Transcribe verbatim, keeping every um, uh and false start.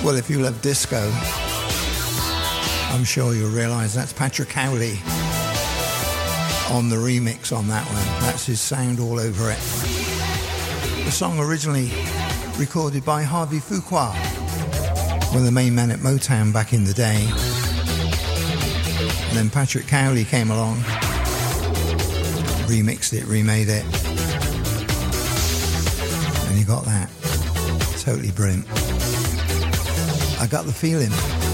Well, if you love disco, I'm sure you'll realise that's Patrick Cowley on the remix on that one. That's his sound all over it. The song originally recorded by Harvey Fuqua, one of the main men at Motown back in the day. And then Patrick Cowley came along, remixed it, remade it, and you got that. Totally brilliant. I Got the Feeling.